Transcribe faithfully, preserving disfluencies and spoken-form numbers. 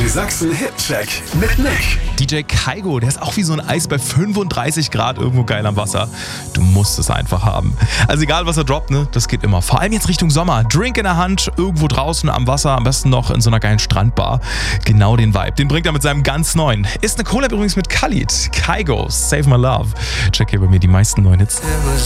D J Sachsen Hitcheck mit Nick. D J Kygo, der ist auch wie so ein Eis bei fünfunddreißig Grad irgendwo geil am Wasser. Du musst es einfach haben. Also egal, was er droppt, ne, das geht immer. Vor allem jetzt Richtung Sommer. Drink in der Hand, irgendwo draußen am Wasser, am besten noch in so einer geilen Strandbar. Genau den Vibe. Den bringt er mit seinem ganz neuen. Ist eine Collab übrigens mit Khalid. Kygo, Save My Love. Check hier bei mir die meisten neuen Hits.